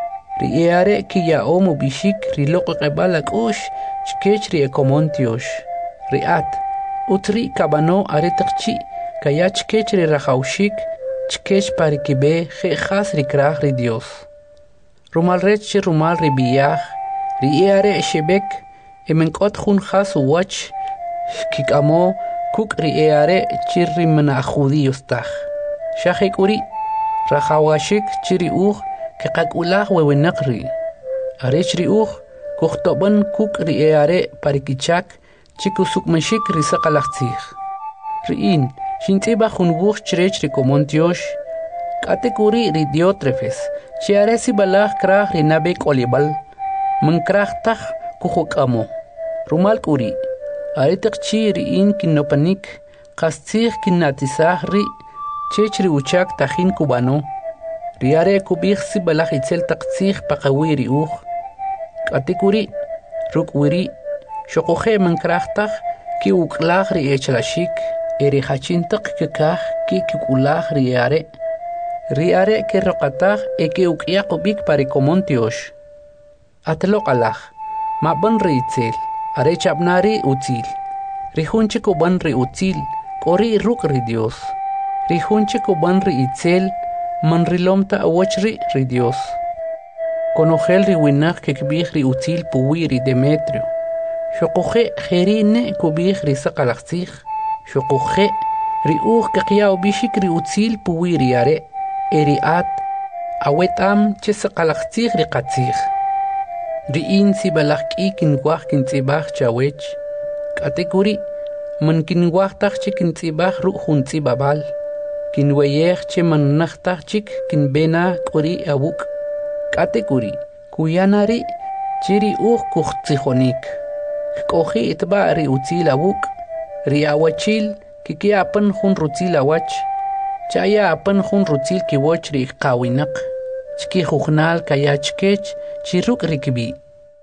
Riare ki ya omo bishik rilok qebalak osh chkech ri ekomontiosh. Riat utri kabano aretakchi kaya chkech ri rajaushik chkech parikibe khas ri krah ri Dios. Rumal rech rumal ri biyah riare shebek emenkot khun khas wach kikamo kuk riare chirri mana judíos taj. Shahek uri rajawashik chiri Kekakulah wewenakri. Arech riuch, kuchtoban kuk riare parikichak, chikusuk mashik risakalachtzich. Riin, shintziba junbuch chrech rikomontiosh, katekuri ridiotrefes, chiaresi balach krach rinabek olibal, mankrachtach kuchokamo. Rumal kuri, aretak chi riin kinopanik, kastzich kinatisach ri, chech riuchak tajin kubano. Riare kubih si balach itzel taktzich pakawiri Katikuri, rukwiri, shokoje mankrachtach, ki uklach ri echlashik, hachintak kekach ki kukulach riare. Riare ke rokatach ki ukyakubik parikomontiosh. Atlok alach, maban ri itzel, are chabnari utzil. Rihunche kuban ri utzil, kori ruk ri Dios. Rihunche kuban ri itzel, manrilomta awachri ri Dios. Conogel ri winach kekbih ri util puwi ri Demetrio. Shokoje jerine kubih ri sakalachtzich. Shokoje ri kakyaw bishik ri util puwi ri are. Eriat awetam che sakalachtzich ri katzich. Ri insi balach kinwach kintzibach chawech. Katekuri man kinwach tach che kintzibach ru huntzibabal. Kinweyech che mannachtachik kinbena kuri awuk. Katekuri, kuyanari chiri kuchtsichonik. Kohi itba ri utzil awuk. Ri awachil kiki apan hun rutzil awach. Chaya apan hun rutzil kiwoch ri kawinak. Chki jujnal kaya chkech chiruk rikibi.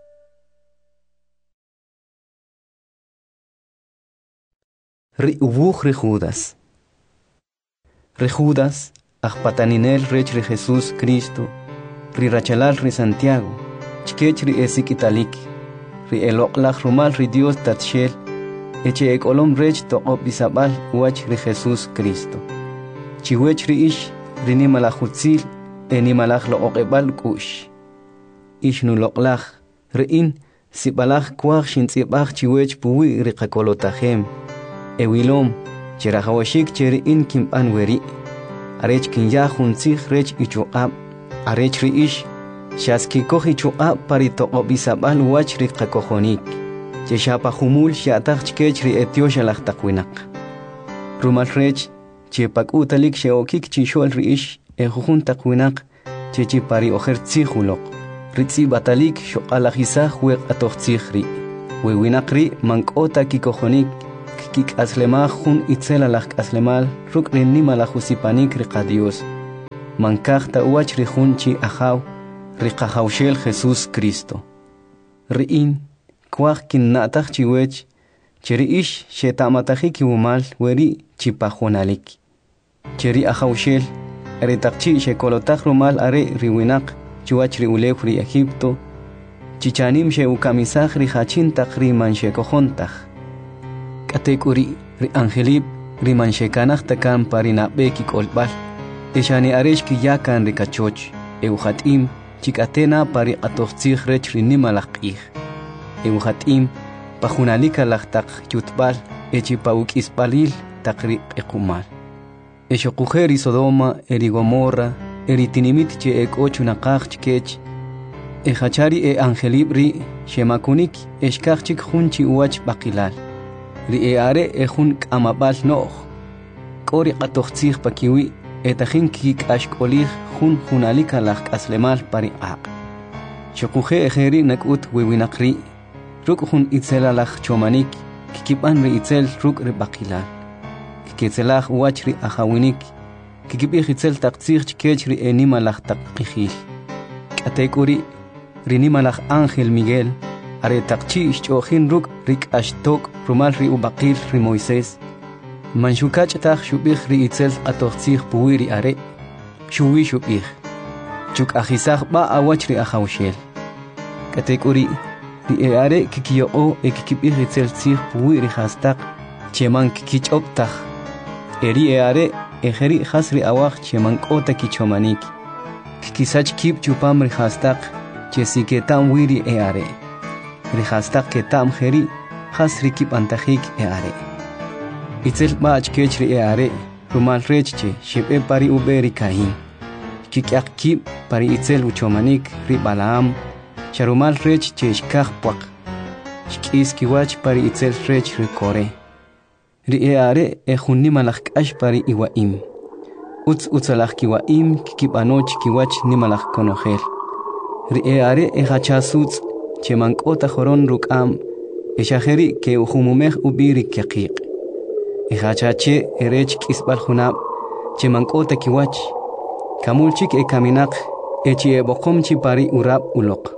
Ri ubuch ri Judas. Ri Judas, ajpataninel rech ri Jesús Cristo, ri rachalal ri Santiago, chkech ri esik italik, ri eloklach rumal ri Dios tatshel, eche ekolom rech toqop bisabal wach ri Jesús Cristo. Chiwech ri ish, ri nimalachutzil, nimalach lo oqebal kush. Ish nuloklach, ri in, sibalach kwach shintzibach chiwech puwi ri kakolotahem, ewilom, Cherahawashik cheri in kim anweri. Arech kinya huntzich rech ichuab. Arech ri ish. Shaski kohi chuab parito obisabal wach ri kakohonik. Cheshapa humul shatach chkech ri etiosha lachtakwinak. Rumal rech. Chepak utalik sheokik chishol ri ish. Ejujun takwinak. Chechipari ojer tzihulok. Ritzi batalik shokalajisah wek atochtzich ri. Wewinakri mankota kikojonik kik aslemaj hun itzela laj aslemal ruk rinima la jusipanik riqa Dios. Mankajta uach rijunchi ajaw riqajawshel Jesús Cristo. Riin kwaj kinnataj chiwech cheriish shetamataki kiwumal weri chipajonalik. Cheri ajawshel aretaqchi shekolotaj rumal are riwinak chuach riulew ri Egipto. Chichanim she ukamisaj rijachintaj riman shekojontaj. Katekuri ri angelib riman shekanaj takan parinabeki kolbal. Eshani aresh ki yakan rikachoch. Eujatim chikatena pari atojtzij rech rinimalaj q'ij. Eujatim pajunalika lajtaq yutbal echipauk ispalil taqri q'ikumal. Eshokujer Sodoma eri Gomorra eri tinimit che ekochu naqaj chkech. Ejachari angelibri shemakunik eshkachik junchi uach bakilal. Ri are ejun kamabal nooj. Kori qatojtzij pakiwi etajin kik ashkolij jun junalika laj aslemal pari aq. Shokuje ejeri nakut wiwinakri. Ruk jun itzela laj chomanik kikipan ri itzel ruk ri bakilal. Kikitzelaj uach ri ajawinik. Kikipij itzel taqtzij chkech ri enima laj taqijil. Katekuri rinimalaj Ángel Miguel are taqchi ishchojin ruk rik ashtok rumal ri ubaqil ri Moisés manshukach taj shubij ri itzel atojtzij puwiri are shuwi shubij chuk ajisaj ba awach ri ajawshel katekuri ri are kikiyo kikipij itzel tzij puwiri hastaq cheman kikichoptaj eri are ejeri hasri awaj cheman kota kichomanik kikisach kip chupam ri hastaq Chesi ketam wiri are. Rihastak ketam heri hasri kip antajik are. Itzel bach kechri are. Rumal rechche shipe pari uberi kahin. Kikyak kip pari itzel uchomanik ri Balaam. Sharumal rech cheshkaj puak. Shkis kiwach pari itzel rech ri Kore. Ri are ejunimalaj kash pari iwaim. Utzalaj kiwaim kikip anoch kiwach nimalaj konojel. Ri are ejachasuts chemankota joron rukam eshajeri ke ujumumej ubiri kyaqiq ejachache erech kisbal junab chemankota kiwach kamulchik ekaminaq echi eboqomchi pari urab uloq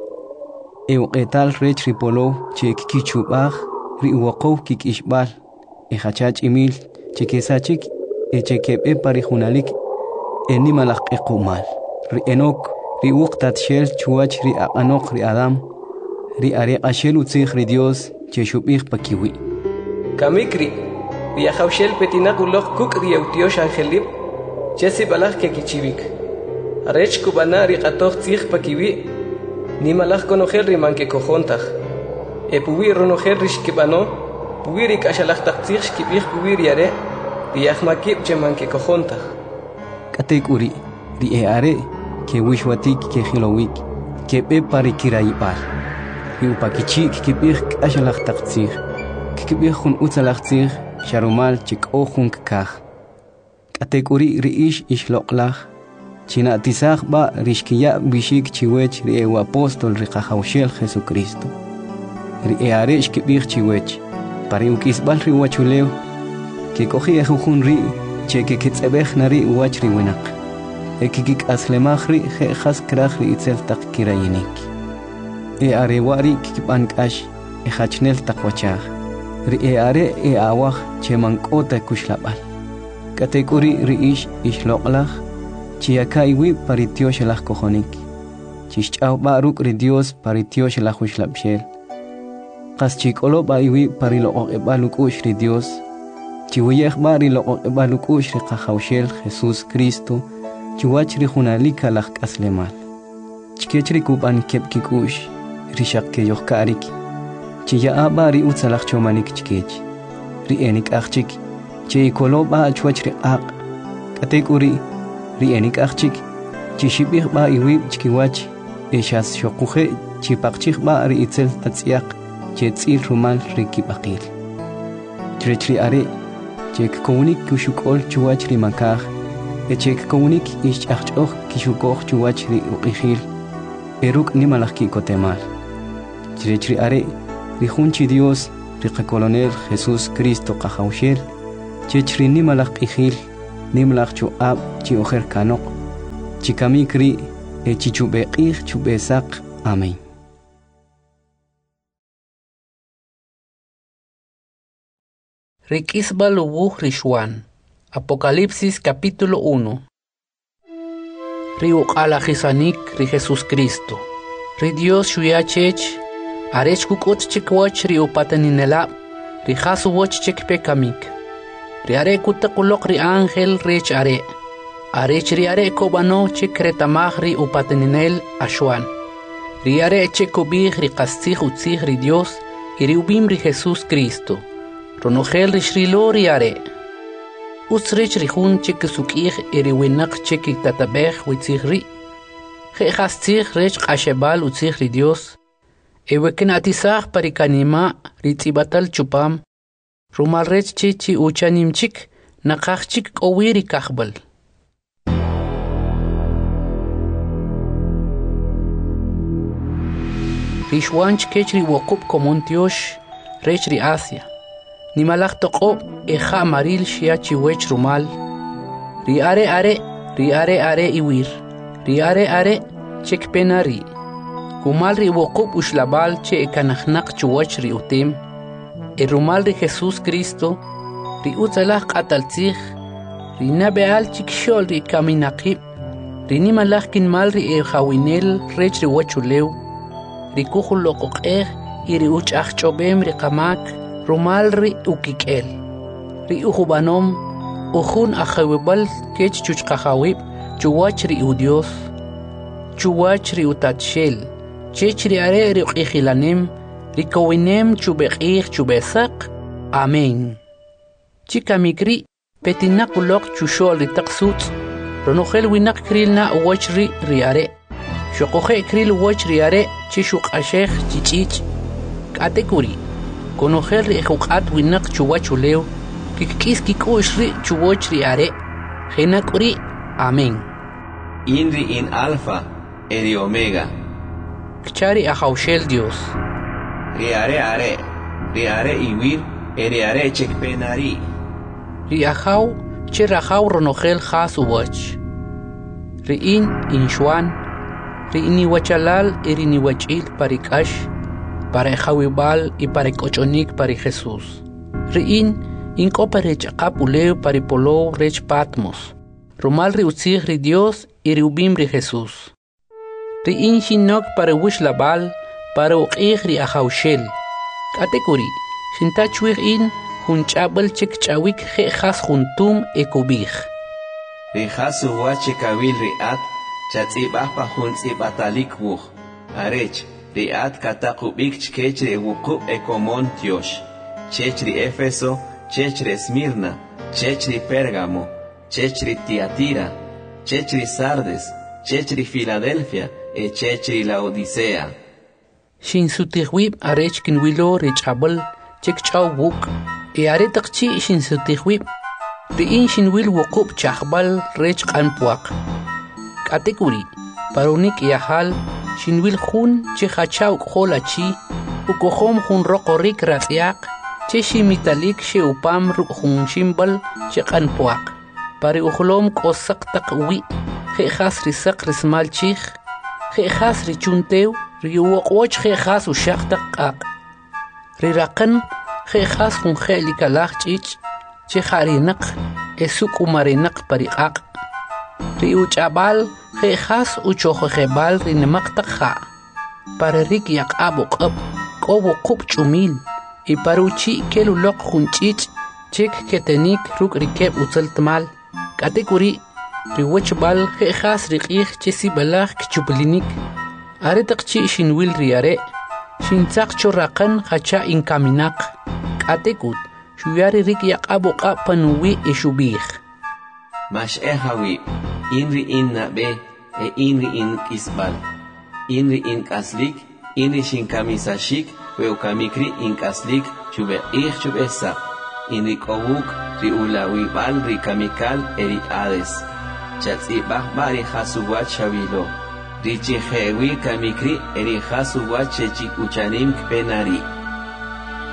euqetal rech ripolo che kikichubaj ri uwaqow kikishbal ejachach imil chekesachik echekebe pari junalik enimalaq equmal ri enok ri uqtat shel chuach ri anok ri Adam ri are ashel utzij ri Dios che shubij pakiwi kamikri ri ajawshel petinaq uloq kuk ri eutiosh angelib chesi balaj ke kichivik arech kubana ri qatoj tzij pakiwi nimalaj konojel ri manke kojontaj puwi ronojel ri shkibano puwi ri kashalaj taq tzij shkibij puwi ri are ri ajmakib che manke kojontaj katekuri ri are que wishwatik que hilowik que be pari kiraybar yu pakichik que bir ashalach taqtzig que bir khun utzalachtzig sharumal chik ohun kakh katekuri riish ishloqlach china tisaj ba rishkiya bishik chiwech ri apostol ri qajawshel Jesucristo ri aresh que bir chiwech pari ukisbal ri wachulew que cogi ehun ri che que kitzebej nari wach ri winaq ekikik aslemajri jejas krajri itzel taq kirayinik arewari kikipankash ejachnel taqwachaj ri are awaj chemankota kushlabal katekuri riish ishloqlaj chiakaiwi paritioshelaj kojonik chishch'aw baruk ri Dios paritioshelaj ushlabshel qaschikolo baiwi pariloqebalukush ri Dios chiwiyej bari loqebalukush ri qajawshel Jesús Cristo Chuach ri junalika laj aslemal. Chikechri kuban kepkikush rishak ke yohkarik. Chiya abari utzalaj chomanik chikech. Ri enik achik. Chi koloba chuach ri aq. Katekuri ri enik achik. Chishibih ba iwib chikiwach. Eshas shokuje chipakchik ba ri itzel tatziak. Chetzil rumal ri kipakil. Chirechri are. Chek komunik kushukol chuach ri makaj. Echek komunik ish achok kishukoj chuach ri uqijil. Eruk nimalaj kikotemal. Chirechri are Rijunchi Dios, riqa colonel Jesús Cristo qajawshel, chechri nimalaq q'ijil, nimlaq chu'ab chi ojer kanoq, chikamikri chichubeq'ij chubesaq. Amén. Riquisbal ubuj Rishwan. Apocalipsis capítulo 1. Riuqala Jisanik ri Jesús Cristo. Ri Dios shuyachech, arech kukot chikwach ri upataninela, ri hasuwach chikpekamik. Ri are kutakulok ri ángel rech are. Arech ri are kobano chikretamaj ri upataninel ashwan. Ri are chekobij ri kastzij utzij ri Dios, y ri ubim ri Jesús Cristo. Ronogel rishrilo ri are. Usrich rihun chik sukih eri winak chik tatabej witzig ri. Jehastzig rech qashebal utzig ri Dios. Eweken atisaj parikanima ritzibatal chupam. Rumal rech chichi uchanim chik nakaj chik owiri kahbal. Rishwanch kechri wokub komontiosh rech ri Asia. Nimalach toko eja maril shia chiwech rumal. Ri are iwir. Ri are chek penari. Kumal ri wokub ushlabal che ekanachnak chuwach ri utim. E rumal ri Jesús Cristo. Ri utzalach qataltzich. Ri nabeal chik shol ri kaminakib. Ri nimalach kinmal ri ejawinel rech ri wachulew. Ri kuchul loqoqej y ri uchach chobem ri kamak. Rumal ri ukikel. Ri ujubanom, ujun ajawibal kech chuchkajawib, chuwach ri udios. Chuwach ri utatshel. Chech ri are ri ukijilanem, ri kowinem chubeqij chubesak. Amén. Chikamikri, petinakulok chushol ri taksut. Ronogel winak kril na uwach ri are. Shokoje kril uwach ri are, chishuk ashej chichich. Katekuri. Conocer ri juqat winak chuwachulew, kikis kikush ri chuwach ri are, genakuri. Amén. Inri in alfa, eri omega. Kchari ajawshel Dios. Ri are iwir, eri are chekpenari. Ri ajaw, che rajaw ronogel jas uwach. Ri in shwan, ri iniwachalal eri niwachil parikash. Para Jawibal y para Cochonik para Jesús. Riin incopa rech apuleo para polo rech Patmos. Rumal riutzig ri Dios y riubim ri Jesús. Riin shinok para wishlabal para uqig ri ajawshel. Katekuri, shintachuig in hunchabal chek chawik jejas juntum ekubig. Rijasu wachekawil riat, chatzibah pa huntzibatalik wuch. Arech. Riat katakubik chkechre wukub ekomontiosh, chechri Éfeso, chechri Esmirna, chechri Pérgamo, chechri Tiatira, chechri Sardes, chechri Filadelfia, chechri Laodicea. Shin sutihwib arech kinwilo richabal, chekchaw wuk, aretakchi shin sutihwib. Riin shinwil wukub chahbal rech kanpuak. Katekuri, parunik yahal, shinwil jun che hachaw kholachi ukohom jun roqorik ratyak che shimitalik she upam jun shimbal che qanpuak pari uhlom qosak taqwi khas risak rismal chich khas richuntew riwoqoch khas ushaq taqaq riraqan khas jun khelikalach chich che kharinaq esuk umarinaq pariqaq riuchabal khas uchokhebal rinmaqtaqa para rik yaqabuq ab qobu qub chumil y paruchi keluloq junchich chek ketenik ruk rikeb utzaltmal katekuri riwachbal khas riqih chesi balagh kchublinik aretaqchi shinwil riare shintzaq churaqan khacha inkaminak katekut shuyari rik yaqabuq panuwi ishubih Mash ehawi inri in nabe inri in isbal inri in kaslik inri shin kamisashik weukamikri in kaslik chube chubesa inri kowuk ri ulawi bal ri kamikal eri ades chatsi bari hasuwat shavilo ri chihewi kamikri eri hasuwat chechi uchanim penari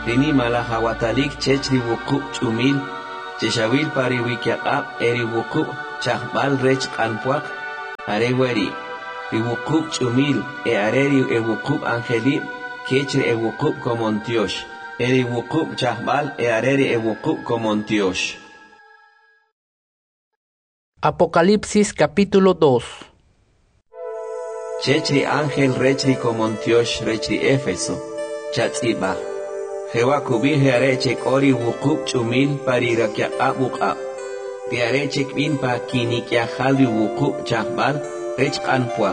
rini malahawatalik chechri wukup chumil, cheshawil pari wikiaqab eri wukup chahbal rech kanpuak, areweri, ri wukup chumil areri wukup angelib, kechri wukup komontiosh, eri wukup chahbal areri wukup komontiosh. Apocalipsis capítulo 2. Chechri ángel rechri komontiosh rechri Éfeso, chatzibah. Jehová kubije areche kori wukup chumil parirakia abuqa. Ti areche kbin pa kinikia halvi wukup chahbal rech kanpuak.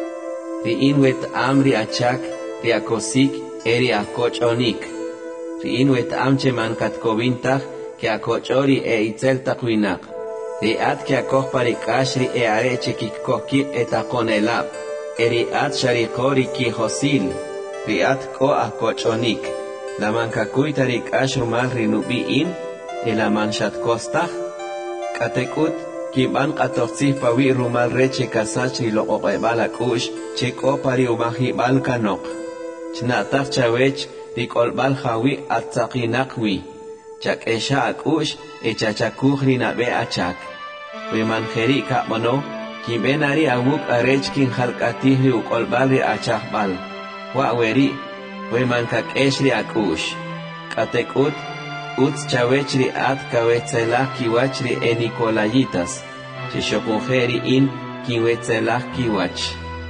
Ti inwet amri achak, ti akosik eri akochonik. Ti inwet amche mankat kobintach ki akochori itzel takwinak. Ti at ki akoch parikashri areche kikoki etakonelab. Eri at sharikori ki hosil. Ti at ko akochonik. La mancacuy tarik ashrumal rinubiin, el amanchat costach, katekut, kiban katortzih pawi rumal reche kasachri lo oqebal akush, cheko pari umahi bal kanok. Chnatach chawech, rikolbal hawi atzakinakwi, chak esha akush, echachakuj rinabe achak. Wemanjeri kapmono, kibenari awuk arech kin halkatih ri ukolbal ri achakbal. Waweri, Wemanka keshri akush, katekut, utz chawechri at kawetzelah kiwachri enikolayitas, chishokunjeri in kiwetzelah kiwach.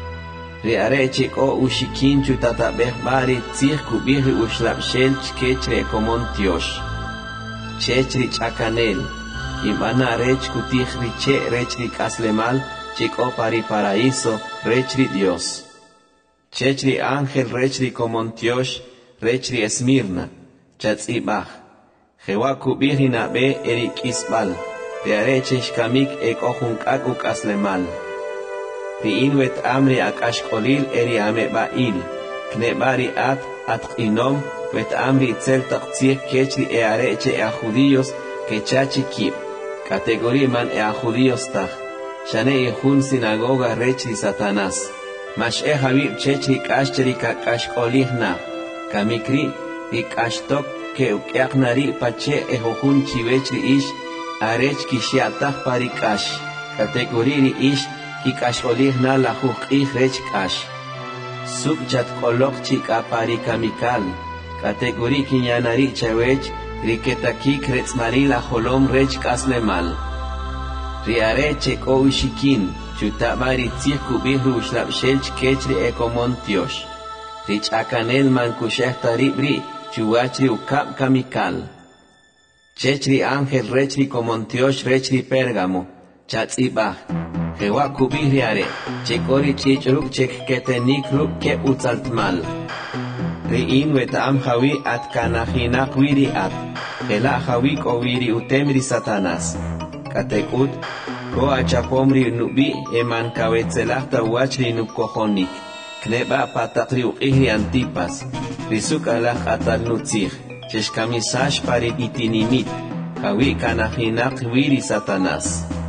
Riarechik o ushikinchu tatabeh bari tzih kubihri ushlapshel chkechri komontiosh. Chechri chakanel, kimana rech kutihri che rechri kaslemal, chiko pari paraíso, rechri Dios. Chechri ángel rechri komontiosh, rechri Esmirna, chatzibach. Jehová kubihri nabe erik isbal, te arechesh kamik ekojunkakuk aslemal. Ri inwet amri akashkolil eri amebail, knebari at inom, wet amri tzel taktzih kechri areche judíos, kechachi kib, kategori man judíos tach, shane ihun sinagoga rechri Satanás. Mash habib chechri kashcheri kakashkolihna, kamikri, ikashtok ke ukyaknari pache ejohun chivechri ish, arech kishiatach parikash, kategoriri ish, kikashkolihna la jukih rech kash. Subchat kolok chika parikamikal, kategori kinyanari chawech, riketakik retzmari la holom rech kaslemal. Riareche ko ushikin, chutabari tzih kubihru ushlapshel chkechri ekomontiosh. Rich akanel man kushehtari chuachri ukap kamikal. Chechri ángel rechri komontiosh rechri Pérgamo, chatzibah. Jehová kubihri are, chekori chichruk chekketenik ruk ke utzaltmal. Ri'in wetam hawi at kanahinak wiri at, jela hawi koviri utemri Satanás. Katekut, ko achapomri nubi eman kawetzelachta wachri nukohonik. Kneba patatri uqihri antipas. Risuk alach atal nutzich. Cheshkamisash pari itinimit. Hawi kanahinak wiri Satanás.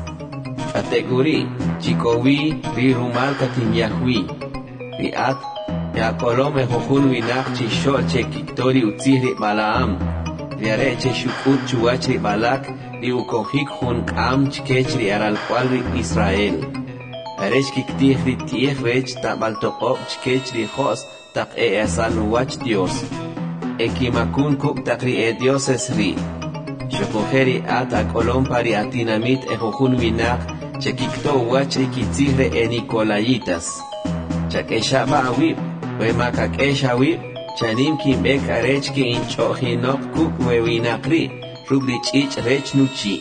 Kategori, chikowi rirumal katinyahwi. Riat, yakolome hohun winak chishol chekiktori utzihri Balaam. Riareche shukut chuachri Balak. Liukohik hun kam chkechri aral cualri Israel. Arech kiktihri tiech rech tabaltokop chkechri jos tak asal wach Dios. Ekimakun kuk takri Dios esri. Shokojeri at akolom pari atinamit ejohun winak chekikto wachri kitzihre enikolayitas. Chakeshaba awib, wemakakesha awib, chanim kimbek arech ki inchohinok kuk wewinakri. Rublich ich rech nuchi.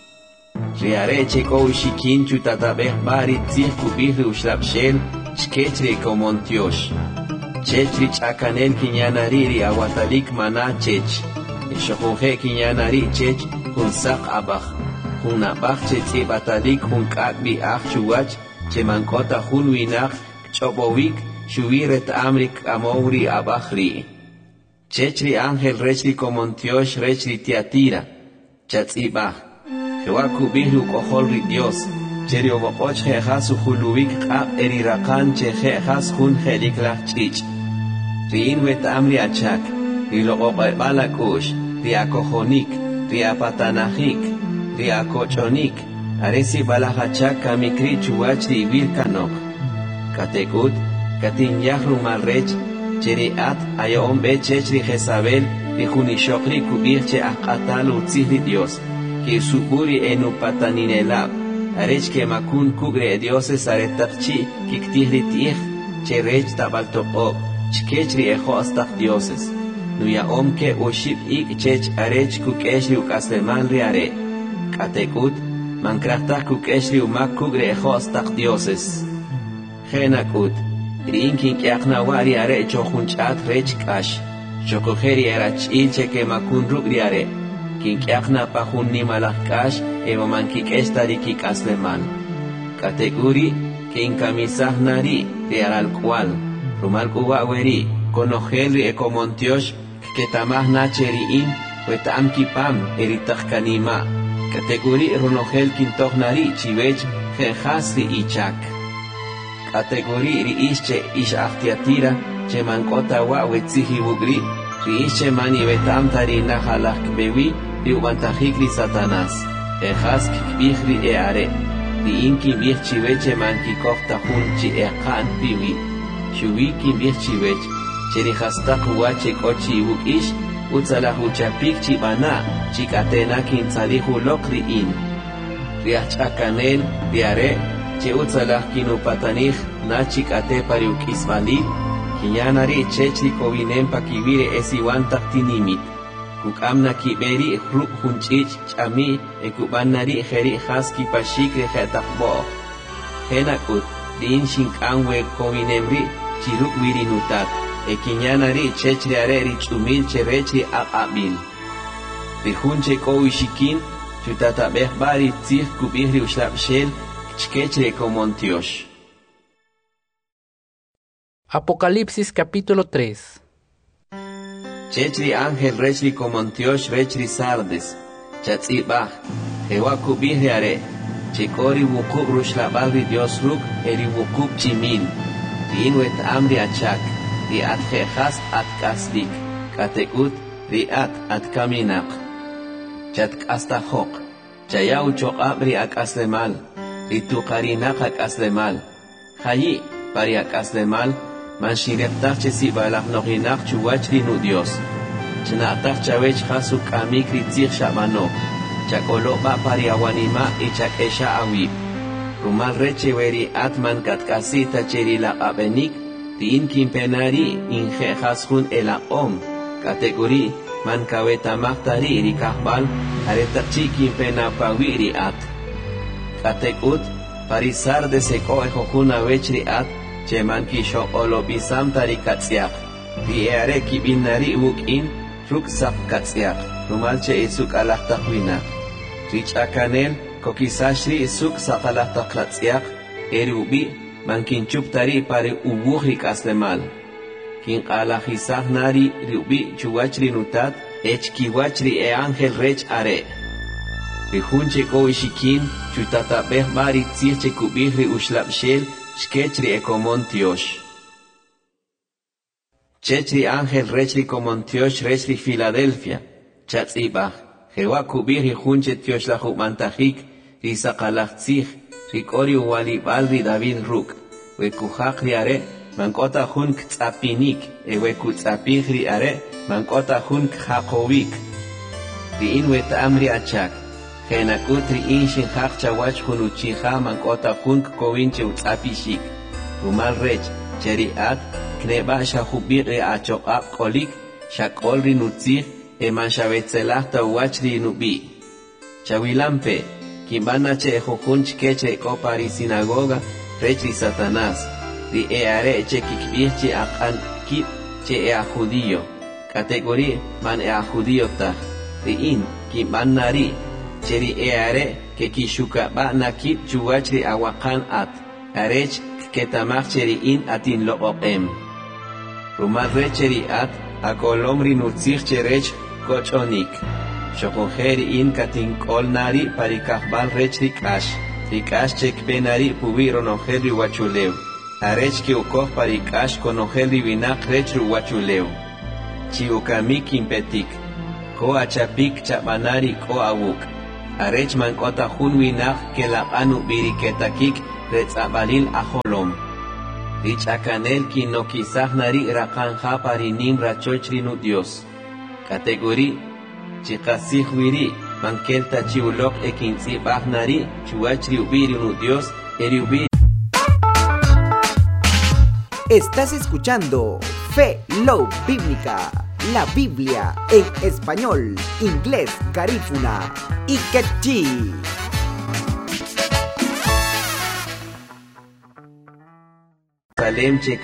Riareche ko ushikin chutatabeh bari tzih kubihri ushlapshel, chkechri komontiosh. Chechri chakanel kinyanariri awatalik mana chech. Shohoje kinyanari chech, hunsak abach. Hunabach chetzi batalik hunkakbi ach chuwach, chemankota hunwinak, chobovik, shuviret amrik amowri abachri. Chechri ángel rechri komontiosh rechri Tiatira, chatzibah. Jehová kubihru kohol Dios, cheri obopoch jejas uhuluvik kab erirakan che jejas hun jeliklach chich. Riin wet amri achak, riloqoqbalak'ush, riakojonik, riapatanajik, riakochonik, aresi balahachak kamikri chuwach rivir kanok. Katekut, katin yahru malrech, cheriat ayom bechech ri Jezabel, rijunishokri kubirche akatal utzihri Dios, que suburi enu pataninelab, arech que makun kugre dioses aretakchi, kiktihri tih, cherech tabaltoqob, chkechri ejo astach dioses. Nuya omke ushib ik chech arech kukeshri ukaslemanri are. Katekut, mankrachtak kukeshri umak kugre ejo astach dioses. Genakut, rinkin kiaknawari are chochunchat rech kash. Chokojeri erach ilche que makun rugri are. Kin kiakna pahun ni malach kash, evo mankikesh tarikik asleman. Kateguri, kin kamisah nari, riaral cual. Rumal kuwaweri, konojelri ekomontiosh, que tamah nacheriin, wetam kipam, eritach kanima. Kateguri runogel kintoch nari, chivech, genjasri ichak. Kategori riische ish achtiatira, che mankota wa wetzihi wugri, riische mani vetam tarina halak bewi, riubantajikri satanas, ejas kikbihri eare, riinki bih chiveche manki kofta hunchi ekan piwi, shuwiki bih chivech, cherihastak huache kochi wukish, utzalahu chapik chibana, chikatena kintzalihu lokri in. Riachakanel, riare, che utzalah kinu patanich nachik ate pariuk isvali kinyanari chechri kovinem pakivire esiwan taktinimit kukamna kiberi ruk hunchich chami ekubannari kheri khaski pashik rehetakbo henakut din shinkanwe kovinemri chiruk virinutat ekinyanari chechri areri chumil cherechri aqabil rihunche kowishikin chutatabeh bari tzih kubihri ushlabshel Apocalipsis capítulo 3. Chechri ángel rechri comontiosh rechri sardes, chatzibach, jewa kubihri are, chekori wukub rushlabahri Dios ruk, eri wukub chimil, riinwet amri achak, riat jejas at kaslik, katekut, riat at kaminak, chatk astahok, chayau chokabri ak aslemal, ritu karinakak aslemal. Hayi, pariak aslemal, man shireptach chesi balach noginach chuwach rinu Dios. Chnatach chavech hasuk amik ritzich shamano. Chakolo ba pariawanima y chakesha awib. Rumal reche weri atman katkasita cherila abenik, tin kimpenari inje hasun ela om. Kategori, man kaweta mahtari rikahbal, aretachi kimpena pawiri at. Katekut, parisar de seko ejojuna vechri at, cheman kisho olobisam tarikatsiak, riere kibinari wukin, ruksak katsiak, rumalche isuk alahtakwina. Rich akanel, kokisashri isuk sakalahtaklatsiak, erubi, mankinchup tari pare ubuhrik aslemal. Kin alajisah nari rubi chuwachri nutat, echkiwachri e ángel rech are. Rihunche kowishikin, chutatabeh bari tzirche kubihri ushlabshel, shkechri ekomontiosh. Chechri ángel rechri komontiosh rechri Filadelfia, chatzibach, jewa kubihri hunche tioshlahu mantajik, risakalach tzich, rikori uwalibalri David ruk, wekujak are, mankota hun ktzapinik, wekutzapihri are, mankota hun kjaqovik. Riin weta amri achak, Genakutri inshin hakcha wach hunuchiha mankota hunk kovinche utzapishik. Rumal rech, cheriat, kneba shahubiri achoqab kolik, shakolri nutzih, eman shavetzelahta wachri nubi. Chawilampe, kimbana che jujunch keche kopari sinagoga, rechri Satanás, ri eare che kikbirchi akan kip, che ea judío. Categorí man ea judío ta, ri in, kimbanna ri, cheri eare que kishuka ba nakip chuwachri awakan at arech ketamach cheri in atin loqem rumal recheri at akolomri nutzich cherech kochonik shokonjeri in katin kolnari parikahbal rechri kash rikash chek benari pubi ronojeri wachuleu arech ki ukoj parikash konojeri binak rechru wachuleu chiukami kimpetik, ko achapik chapanari ko awuk, arech mankota hunwinak kelapanu biriketakik retzabalil aholom. Rich akanel kinokisaj rakanja parinim rachochri Dios. Categori chikasij wiri mankelta chiulok ekinzi bahnari chuachri ubiri Dios eriubiri. Estás escuchando Fe Love Bíblica, la Biblia en español, inglés, garífuna y quechí. Salem che